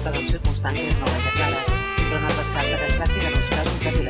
mortes en circumstàncies no gaire clares, però no es descarta que es tracti de nous casos de violència.